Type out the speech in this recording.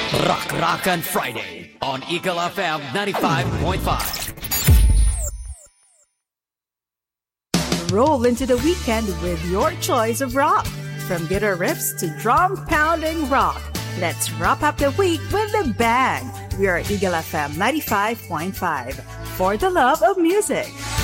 Rock on Friday on Eagle FM 95.5. Roll into the weekend with your choice of rock. From guitar riffs to drum-pounding rock. Let's wrap up the week with a bang. We are Eagle FM 95.5 for the love of music.